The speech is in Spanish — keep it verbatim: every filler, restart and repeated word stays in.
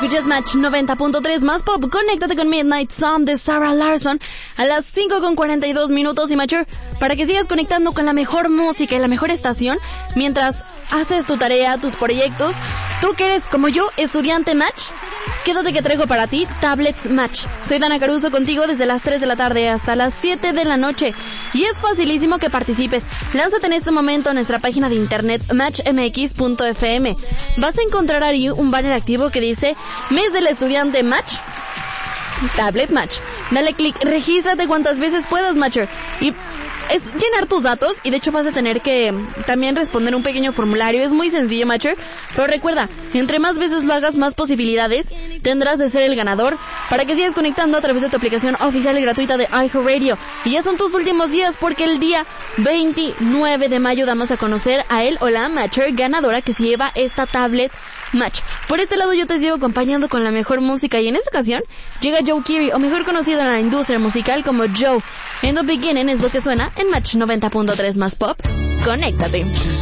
Escuchas Match noventa punto tres más pop. Conéctate con Midnight Sun de Sarah Larson a las cinco con cuarenta y dos minutos y Mature para que sigas conectando con la mejor música y la mejor estación mientras haces tu tarea, tus proyectos. Tú que eres como yo, estudiante Match, quédate que traigo para ti Tablets Match. Soy Dana Caruso contigo desde las tres de la tarde hasta las siete de la noche y es facilísimo que participes. Lánzate en este momento a nuestra página de internet match m x punto f m. Vas a encontrar ahí un banner activo que dice Mes del Estudiante Match, Tablet Match. Dale clic, regístrate cuantas veces puedas, Matcher, y es llenar tus datos y de hecho vas a tener que también responder un pequeño formulario. Es muy sencillo, Matcher, pero recuerda, entre más veces lo hagas, más posibilidades tendrás de ser el ganador para que sigas conectando a través de tu aplicación oficial y gratuita de iHeartRadio. Y ya son tus últimos días porque el día veintinueve de mayo damos a conocer a él o la Matcher ganadora que se lleva esta tablet Match. Por este lado yo te sigo acompañando con la mejor música y en esta ocasión llega Joe Keery, o mejor conocido en la industria musical como Joe. In the Beginning es lo que suena en Match noventa punto tres más pop. Conéctate.